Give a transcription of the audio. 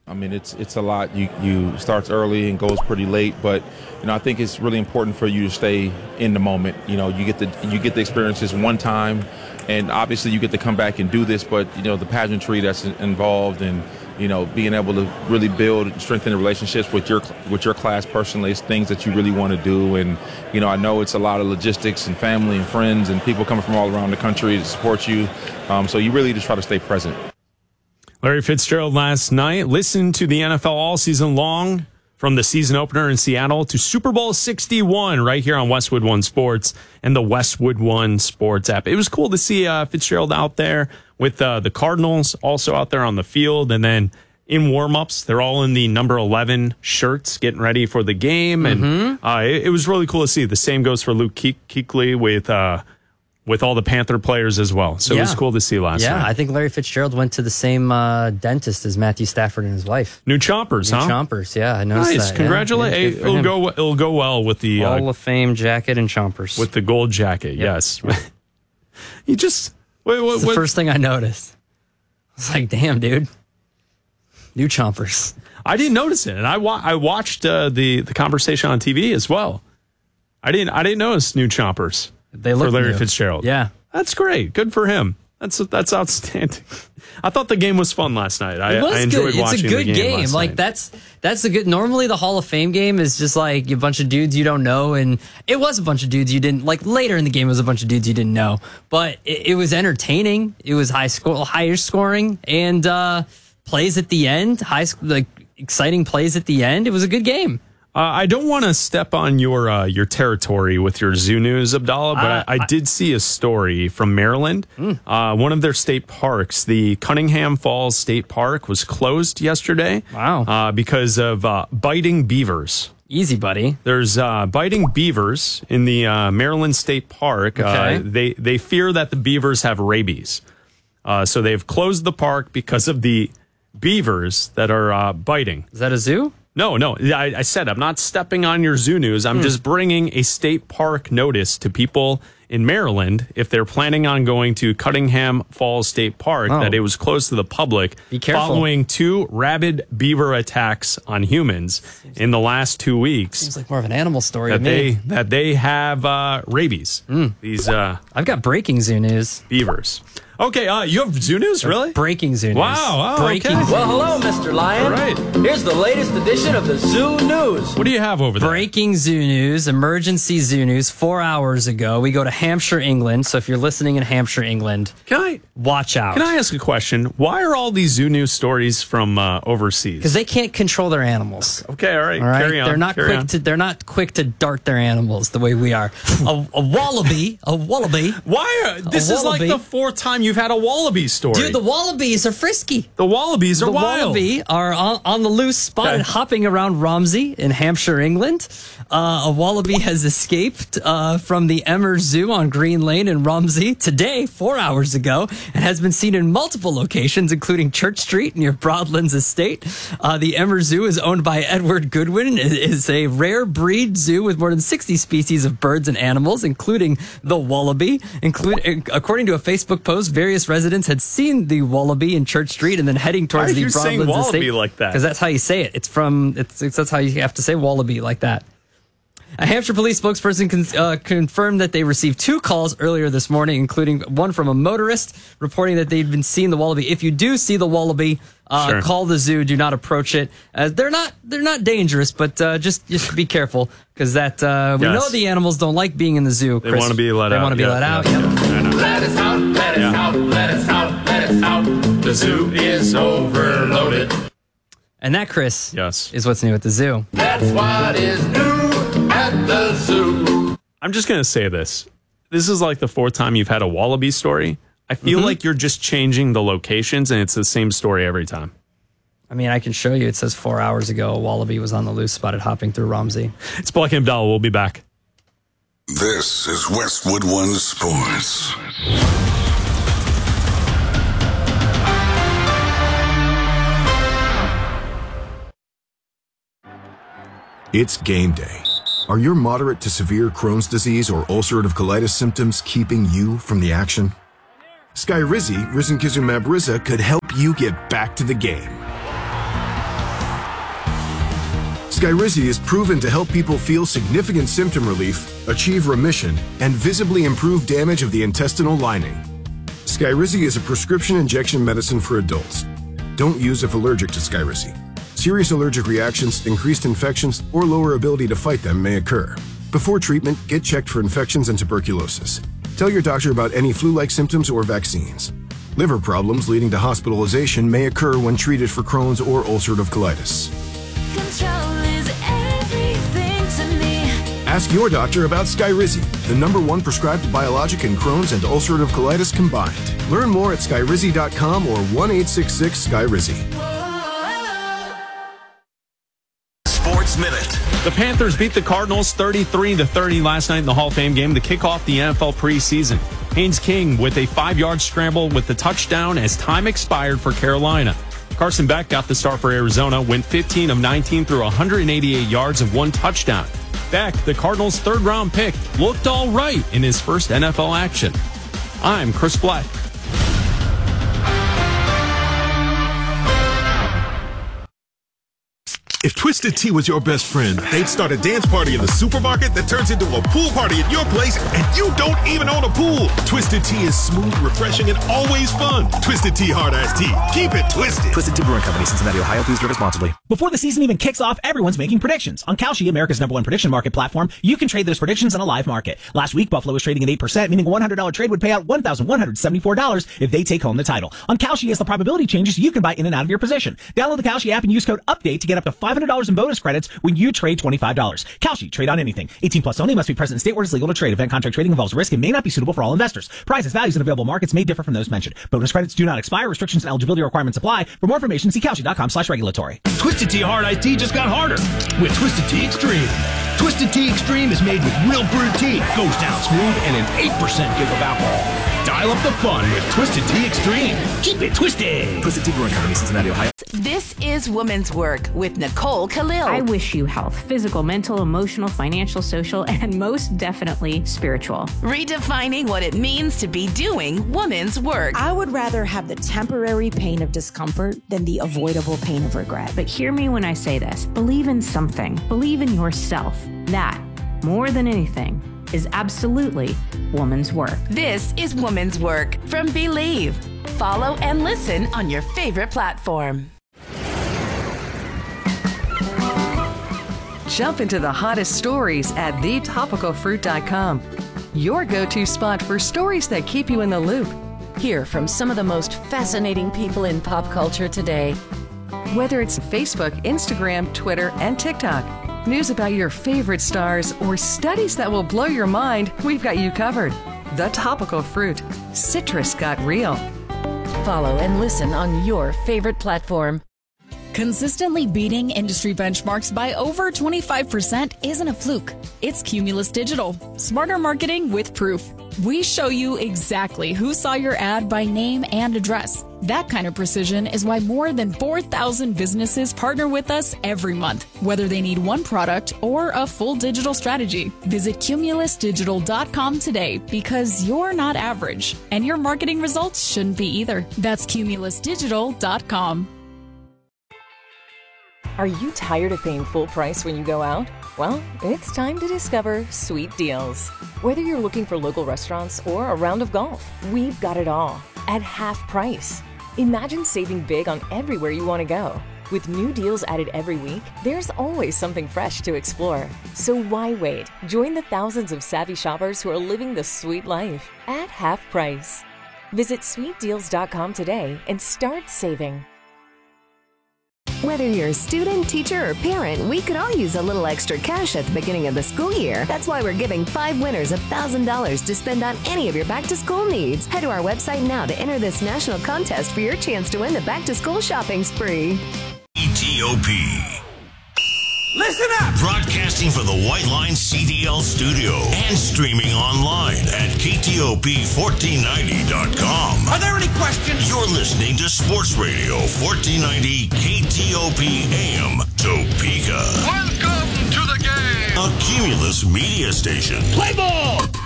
I mean, it's a lot. You starts early and goes pretty late, but I think it's really important for you to stay in the moment. You get the experiences one time, and obviously you get to come back and do this. But the pageantry that's involved, and being able to really build and strengthen the relationships with your class personally is things that you really want to do. And I know it's a lot of logistics and family and friends and people coming from all around the country to support you. So you really just try to stay present. Larry Fitzgerald last night listened to the NFL all season long, from the season opener in Seattle to Super Bowl 61 right here on Westwood One Sports and the Westwood One Sports app. It was cool to see Fitzgerald out there with the Cardinals, also out there on the field, and then in warm-ups, they're all in the number 11 shirts getting ready for the game, and it was really cool to see. The same goes for Luke Kuechly with all the Panther players as well. So it was cool to see last night. Yeah, I think Larry Fitzgerald went to the same dentist as Matthew Stafford and his wife. New chompers, New chompers, yeah. I noticed that. Nice, congratulations. Yeah, it'll go well with the Hall of Fame jacket and chompers. With the gold jacket, yes. You just... It's the first thing I noticed. I was like, damn, dude. New chompers. I didn't notice it, and I watched the conversation on TV as well. I didn't notice new chompers. They look for Larry new. Fitzgerald. Yeah. That's great. Good for him. That's outstanding. I thought the game was fun last night. I enjoyed watching the game. It's a good game. Like that's a good. Normally the Hall of Fame game is just like a bunch of dudes you don't know, and it was a bunch of dudes you didn't like. Later in the game, it was a bunch of dudes you didn't know, but it was entertaining. It was higher scoring, and plays at the end, exciting plays at the end. It was a good game. I don't want to step on your territory with your zoo news, Abdallah, but I did see a story from Maryland. One of their state parks, the Cunningham Falls State Park, was closed yesterday. Wow. Because of biting beavers. Easy, buddy. There's biting beavers in the Maryland State Park. Okay. They fear that the beavers have rabies. So they've closed the park because of the beavers that are biting. Is that a zoo? No. I said I'm not stepping on your zoo news. I'm just bringing a state park notice to people in Maryland if they're planning on going to Cunningham Falls State Park that it was closed to the public Be careful. following 2 rabid beaver attacks on humans in the last 2 weeks. Seems like more of an animal story to me. That they have rabies. These I've got breaking zoo news. beavers. Okay, you have zoo news, really? Breaking zoo news. Wow. Breaking okay. Well, hello, Mr. Lion. All right. Here's the latest edition of the Zoo News. What do you have over there? Breaking zoo news, emergency zoo news. 4 hours ago, we go to Hampshire, England. So if you're listening in Hampshire, England, watch out. Can I ask a question? Why are all these zoo news stories from overseas? Because they can't control their animals. Okay, all right. All right, Carry on. they're not quick to dart their animals the way we are. A wallaby. Why? This is like the 4th time you've had a wallaby story. Dude, the wallabies are frisky. The wallabies are wild. The wallaby are on the loose, spotted hopping around Romsey in Hampshire, England. A wallaby has escaped from the Emmer Zoo on Green Lane in Romsey today, 4 hours ago, and has been seen in multiple locations, including Church Street near Broadlands Estate. The Emmer Zoo is owned by Edward Goodwin. It is a rare breed zoo with more than 60 species of birds and animals, including the wallaby. According to a Facebook post, various residents had seen the wallaby in Church Street and then heading towards the Broadlands Estate. Why are you saying wallaby like that? Because that's how you say it. That's how you have to say wallaby, like that. A Hampshire police spokesperson confirmed that they received 2 calls earlier this morning, including one from a motorist reporting that they'd been seeing the wallaby. If you do see the wallaby, call the zoo. Do not approach it. They're not dangerous, but just be careful because we know the animals don't like being in the zoo. They want to be let out. They want to be let out. Yeah. Yep. Let us out, let us out, let us out, let us out. The zoo is overloaded. And that, Chris, Yes. is what's new at the zoo. That's what is new at the zoo. I'm just going to say this. This is like the 4th time you've had a wallaby story. I feel like you're just changing the locations and it's the same story every time. I mean, I can show you. It says 4 hours ago, a wallaby was on the loose, spotted hopping through Romsey. It's Black and Abdallah. We'll be back. This is Westwood One Sports. It's game day. Are your moderate to severe Crohn's disease or ulcerative colitis symptoms keeping you from the action? Skyrizi, risankizumab Riza, could help you get back to the game. Skyrizi is proven to help people feel significant symptom relief, achieve remission, and visibly improve damage of the intestinal lining. Skyrizi is a prescription injection medicine for adults. Don't use if allergic to Skyrizi. Serious allergic reactions, increased infections, or lower ability to fight them may occur. Before treatment, get checked for infections and tuberculosis. Tell your doctor about any flu-like symptoms or vaccines. Liver problems leading to hospitalization may occur when treated for Crohn's or ulcerative colitis. Control is everything to me. Ask your doctor about Skyrizi, the #1 prescribed biologic in Crohn's and ulcerative colitis combined. Learn more at skyrizi.com or 1-866-SKYRIZI. Sports Minute. The Panthers beat the Cardinals 33-30 last night in the Hall of Fame game to kick off the NFL preseason. Haynes King with a 5-yard scramble with the touchdown as time expired for Carolina. Carson Beck got the start for Arizona, went 15 of 19 through 188 yards and 1 touchdown. Beck, the Cardinals' third-round pick, looked all right in his first NFL action. I'm Chris Black. If Twisted Tea was your best friend, they'd start a dance party in the supermarket that turns into a pool party at your place, and you don't even own a pool. Twisted Tea is smooth, refreshing, and always fun. Twisted Tea Hard Iced Tea. Keep it twisted. Twisted Tea Brewing Company, Cincinnati, Ohio. Please drink responsibly. Before the season even kicks off, everyone's making predictions. On Kalshi, America's #1 prediction market platform, you can trade those predictions on a live market. Last week, Buffalo was trading at 8%, meaning a $100 trade would pay out $1,174 if they take home the title. On Kalshi, as the probability changes, you can buy in and out of your position. Download the Kalshi app and use code UPDATE to get up to $500 in bonus credits when you trade $25. Kalshi, trade on anything. 18 plus only, must be present in state where it's legal to trade. Event contract trading involves risk and may not be suitable for all investors. Prices, values, and available markets may differ from those mentioned. Bonus credits do not expire. Restrictions and eligibility requirements apply. For more information, see Kalshi.com/regulatory. Twisted Tea Hard Iced Tea just got harder with Twisted Tea Extreme. Twisted Tea Extreme is made with real brewed tea, goes down smooth, and an 8% give of alcohol. Dial up the fun with Twisted Tea Extreme. Keep it twisted. Twisted Tea Brewing Company, Cincinnati, Ohio. This is Women's Work with Nicole Khalil. I wish you health, physical, mental, emotional, financial, social, and most definitely spiritual. Redefining what it means to be doing women's work. I would rather have the temporary pain of discomfort than the avoidable pain of regret. But hear me when I say this. Believe in something. Believe in yourself. That, more than anything, is absolutely woman's work. This is Woman's Work from Believe. Follow and listen on your favorite platform. Jump into the hottest stories at thetopicalfruit.com. Your go-to spot for stories that keep you in the loop. Hear from some of the most fascinating people in pop culture today. Whether it's Facebook, Instagram, Twitter, and TikTok, news about your favorite stars, or studies that will blow your mind, we've got you covered. The Topical Fruit. Citrus got real. Follow and listen on your favorite platform. Consistently beating industry benchmarks by over 25% isn't a fluke. It's Cumulus Digital. Smarter marketing with proof. We show you exactly who saw your ad by name and address. That kind of precision is why more than 4,000 businesses partner with us every month, whether they need one product or a full digital strategy. Visit cumulusdigital.com today because you're not average, and your marketing results shouldn't be either. That's cumulusdigital.com. Are you tired of paying full price when you go out? Well, it's time to discover Sweet Deals. Whether you're looking for local restaurants or a round of golf, we've got it all at half price. Imagine saving big on everywhere you want to go. With new deals added every week, there's always something fresh to explore. So why wait? Join the thousands of savvy shoppers who are living the sweet life at half price. Visit sweetdeals.com today and start saving. Whether you're a student, teacher, or parent, we could all use a little extra cash at the beginning of the school year. That's why we're giving 5 winners $1,000 to spend on any of your back-to-school needs. Head to our website now to enter this national contest for your chance to win the back-to-school shopping spree. KTOP. Listen up! Broadcasting from the White Line CDL studio and streaming online at KTOP1490.com. Are there any questions? You're listening to Sports Radio 1490 KTOP AM Topeka. Welcome to the game! A Cumulus media station. Play ball!